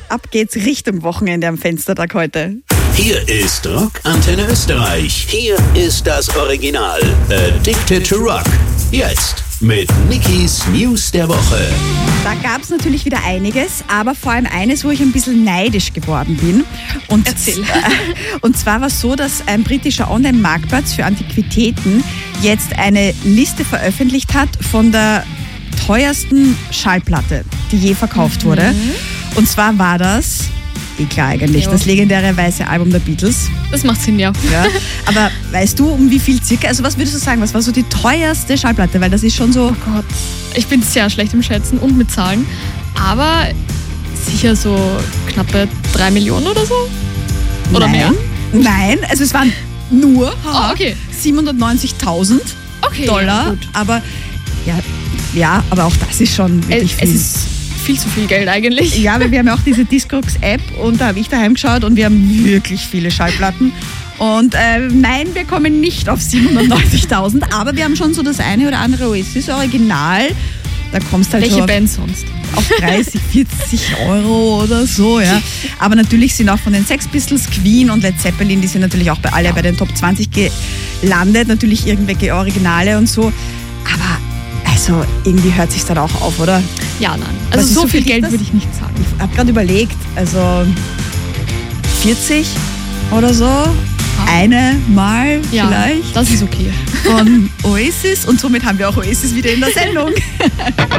ab geht's Richtung Wochenende am Fenstertag heute. Hier ist Rock Antenne Österreich. Hier ist das Original. Addicted to Rock. Jetzt mit Nikis News der Woche. Da gab es natürlich wieder einiges, aber vor allem eines, wo ich ein bisschen neidisch geworden bin. Erzähl. Und zwar war es so, dass ein britischer Online-Marktplatz für Antiquitäten jetzt eine Liste veröffentlicht hat von der teuersten Schallplatte, die je verkauft wurde. Und zwar war das, klar eigentlich, das legendäre weiße Album der Beatles. Das macht Sinn, ja. Aber weißt du, um wie viel circa, also was würdest du sagen, was war so die teuerste Schallplatte? Weil das ist schon so... Oh Gott, ich bin sehr schlecht im Schätzen und mit Zahlen, aber sicher so knappe 3 Millionen oder so? Oder mehr? Nein, also es waren nur 790.000 Dollar, gut. aber ja, aber auch das ist schon wirklich viel. Es ist viel zu viel Geld eigentlich. Ja, weil wir haben ja auch diese Discogs-App und da habe ich daheim geschaut und wir haben wirklich viele Schallplatten. Und nein, wir kommen nicht auf 790.000, aber wir haben schon so das eine oder andere Oasis-Original. Da kommst halt Welche Band sonst? Auf 30, 40 Euro oder so, ja. Aber natürlich sind auch von den Sex Pistols, Queen und Led Zeppelin, die sind natürlich auch alle bei den Top 20 gelandet. Natürlich irgendwelche Originale und so. Aber also irgendwie hört sich dann auch auf, oder? Ja, nein. Also so viel Geld würde ich nicht sagen. Ich habe gerade überlegt, also 40 oder so. Einmal vielleicht. Das ist okay. Von Oasis und somit haben wir auch Oasis wieder in der Sendung.